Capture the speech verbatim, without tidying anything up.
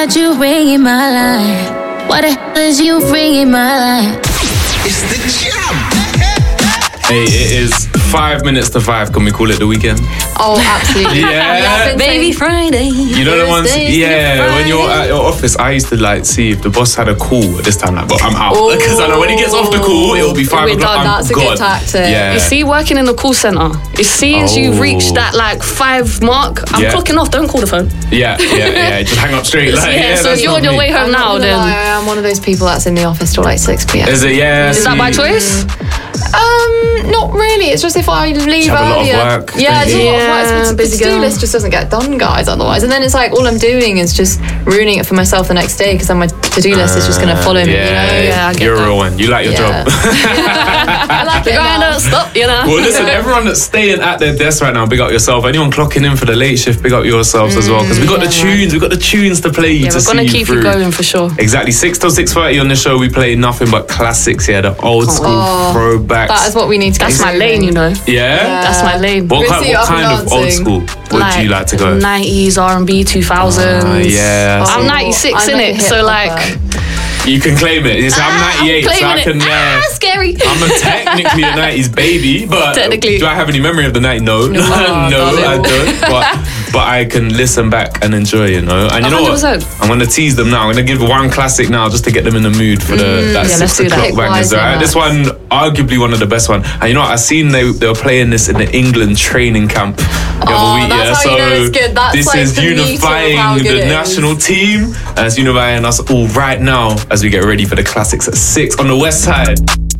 that you bring in my life? What the hell is you bring in my life? It's the jam. Hey, it is five minutes to five. Can we call it the weekend? Oh, absolutely. Yeah. Baby Friday. You know the ones, yeah, when you're at your office, I used to like see if the boss had a call at this time, like, but I'm out. Because I know when he gets off the call, it'll be five We're o'clock, done. I'm That's a gone. good tactic. Yeah. You see, working in the call centre, as soon as you've Oh. reached that like five mark, I'm Yeah. clocking off, don't call the phone. Yeah, yeah, yeah, just hang up straight. Like, yeah, yeah, so that's if you're not on your me. way home I'm now, not gonna then... lie, I am one of those people that's in the office till like six p.m. Is it, yeah. Is that by choice? Um, not really. It's just if I leave have a lot of earlier. work, yeah, don't it's a you? lot of work. Yeah, It's- The busy to-do girl. list just doesn't get done, guys, otherwise. And then it's like all I'm doing is just ruining it for myself the next day because then my to-do list is just going to follow me, yeah, you know? Yeah, I get you're a that. real one. You like your Yeah. job. I like The it grind now. don't stop, you know? Well, listen, everyone that's staying at their desk right now, big up yourself. Anyone clocking in for the late shift, big up yourselves as well. Because we got the tunes, we got the tunes to play you Yeah, to we're see gonna you keep through. you going for sure. Exactly. six till six thirty on the show, we play nothing but classics, yeah, the old school Oh, throwbacks. That is what we need to That's get my moving. lane, you know. Yeah? That's my lane. What We'll kind, see you what up and kind of old dancing. school would you like to go? nineties, R and B, two thousands. Ah, yeah. I'm Oh, ninety-six, I'm like a innit? So, hip like... hopper. You can claim it. It's, I'm ah, ninety-eight, so I claiming can, it. yeah. Ah, scary. I'm a technically a nineties baby, but Technically. do I have any memory of the night? No, no, Oh, I don't. But but I can listen back and enjoy, you know. And you know one hundred what? percent. I'm gonna tease them now. I'm gonna give one classic now just to get them in the mood for the that yeah, six let's do that. o'clock Pick bangers. wisely, Right? man. This one, arguably one of the best one. And you know what? I seen they they were playing this in the England training camp the Oh, other week. that's yeah, how so you know it's good. That's this like is the meat of unifying how good the it is. national team, and it's unifying us all right now as we get ready for the classics at six on the West Side.